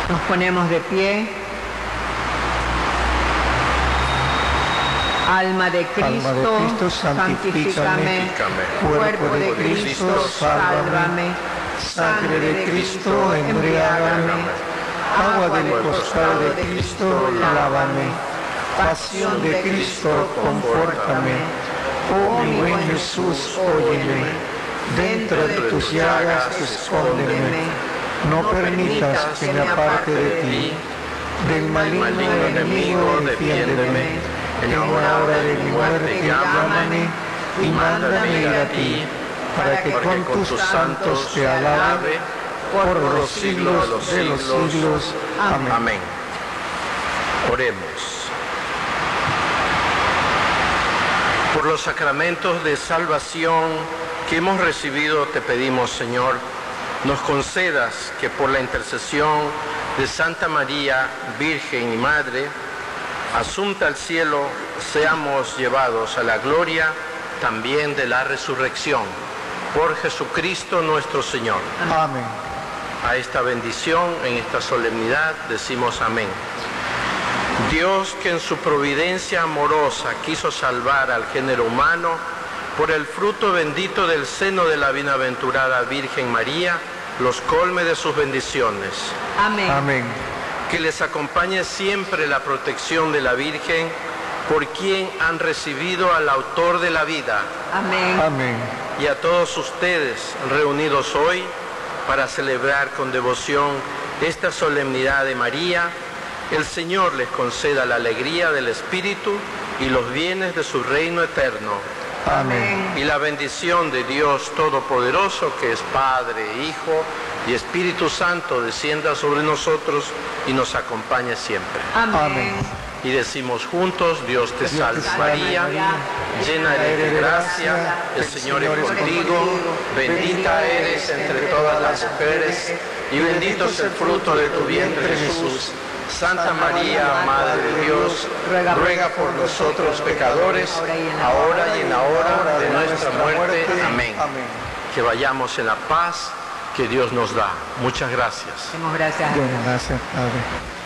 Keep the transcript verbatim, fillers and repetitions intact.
Nos ponemos de pie. Alma de Cristo, Alma de Cristo, santifícame. Cuerpo de Cristo, sálvame. Sangre de Cristo, embriágame. Agua del costado de Cristo, lávame. Pasión de Cristo, confórtame. Oh mi buen Jesús, óyeme. Dentro de tus llagas, escóndeme. No permitas que me aparte de ti. Del maligno enemigo, defiéndeme. En la hora de mi muerte, llámame y mándame ir a ti, para que con tus santos te alabe por los siglos de los siglos. Amén. Amén. Oremos. Por los sacramentos de salvación que hemos recibido, te pedimos, Señor, nos concedas que por la intercesión de Santa María, Virgen y Madre, asunta al cielo, seamos llevados a la gloria también de la resurrección. Por Jesucristo nuestro Señor. Amén. A esta bendición, en esta solemnidad, decimos amén. Dios, que en su providencia amorosa quiso salvar al género humano, por el fruto bendito del seno de la bienaventurada Virgen María, los colme de sus bendiciones. Amén. Amén. Que les acompañe siempre la protección de la Virgen, por quien han recibido al autor de la vida. Amén. Amén. Y a todos ustedes reunidos hoy para celebrar con devoción esta solemnidad de María, el Señor les conceda la alegría del Espíritu y los bienes de su reino eterno. Amén. Y la bendición de Dios Todopoderoso, que es Padre, Hijo y Espíritu Santo, descienda sobre nosotros y nos acompañe siempre. Amén. Amén. Y decimos juntos: Dios te salve María, llena eres de gracia, el Señor es contigo, bendita eres entre todas las mujeres y bendito es el fruto de tu vientre Jesús. Santa María, Madre de Dios, ruega por nosotros pecadores, ahora y en la hora de nuestra muerte. Amén. Que vayamos en la paz que Dios nos da. Muchas gracias. Demos gracias a Dios, Dios. gracias, Padre.